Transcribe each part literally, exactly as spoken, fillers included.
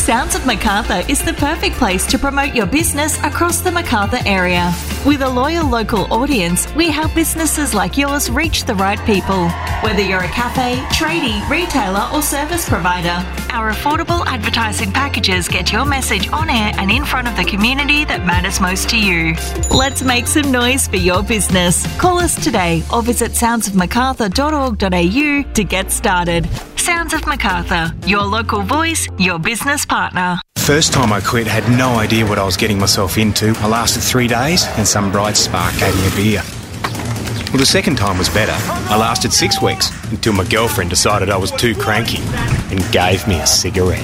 Sounds of Macarthur is the perfect place to promote your business across the Macarthur area. With a loyal local audience, we help businesses like yours reach the right people. Whether you're a cafe, tradie, retailer or service provider, our affordable advertising packages get your message on air and in front of the community that matters most to you. Let's make some noise for your business. Call us today or visit sounds of macarthur dot org dot a u to get started. Sounds of Macarthur, your local voice, your business partner. First time I quit, had no idea what I was getting myself into. I lasted three days and some bright spark gave me a beer. Well, the second time was better. I lasted six weeks until my girlfriend decided I was too cranky and gave me a cigarette.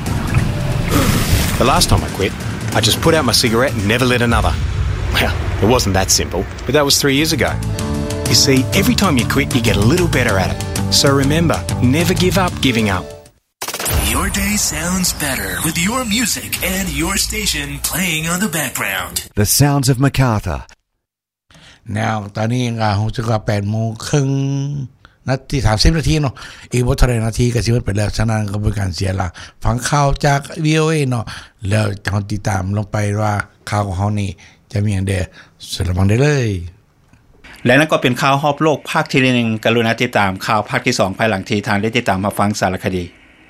The last time I quit, I just put out my cigarette and never lit another. Well, it wasn't that simple, but that was three years ago. You see, every time you quit, you get a little better at it. So remember, never give up giving up. Your day sounds better with your music and your station playing on the background. The Sounds of Macarthur. แนวตอนนี้ก็รู้สึกว่าแปดโมงครึ่งนาทีสามสิบนาทีเนาะอีกบ่เท่าไหร่นาทีก็สิหมดไปแล้วฉะนั้นก็เป็นการเสียหลักฟังข่าวจาก วี โอ เอ เนาะแล้วเฮาติดตามลงไปว่าข่าวของเฮานี่จะมีหยังใดสระวังได้เลยและนั่นก็เป็นข่าวรอบโลกภาคที่หนึ่งกรุณาติดตามข่าวภาคที่สองภายหลังที่ทางได้ติดตามมาฟังสารคดี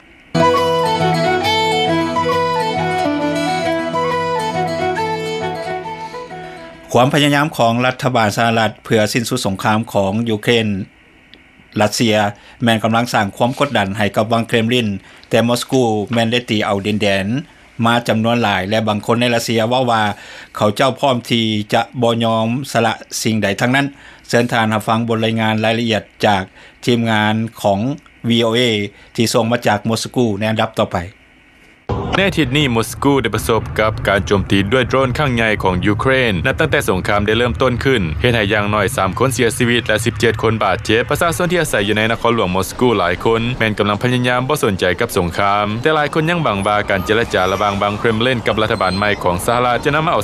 ความพยายามของรัฐบาลสหรัฐเพื่อสิ้นสุดสงครามของยูเครนรัสเซียแม้นกำลังสร้างความกดดันให้กับวังเครมลินแต่มอสโกแม้นได้ตีเอาดินแดนมาจำนวนหลายและบางคนในรัสเซียว่าว่าเขาเจ้าพร้อมที่จะบ่ยอมสละสิ่งใดทั้งนั้นเชิญทานรับฟังบทรายงานรายละเอียดจากทีมงานของ วี โอ เอ ที่ส่งมาจากมอสโกในอันดับต่อไปในอาทิตย์นี้มอสโกได้ประสบกับการโจมตีด้วยโดรนครั้งใหญ่ของยูเครนนับตั้งแต่สงครามได้เริ่มต้นขึ้นเฮ็ดให้อย่างน้อยสามคนเสียชีวิตและสิบเจ็ดคนบาดเจ็บประชาชนที่อาศัยอยู่ในนครหลวงมอสโกหลายคนแม้นกำลังพยายามบ่สนใจกับสงครามแต่หลายคนยังหวังว่าการเจรจาระหว่างบังเครมลินกับรัฐบาลใหม่ของสหรัฐจะนำมาเอา